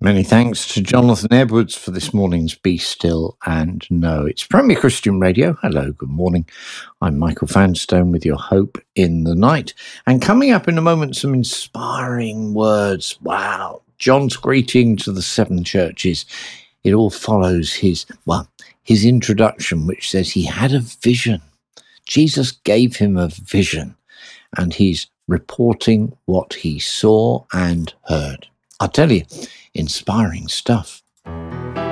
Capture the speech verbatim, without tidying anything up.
Many thanks to Jonathan Edwards for this morning's Be Still and Know. It's Premier Christian Radio. Hello, good morning. I'm Michael Vanstone with your Hope in the Night. And coming up in a moment, some inspiring words. Wow. John's greeting to the seven churches. It all follows his, well, his introduction, which says he had a vision. Jesus gave him a vision, and he's reporting what he saw and heard. I'll tell you, inspiring stuff.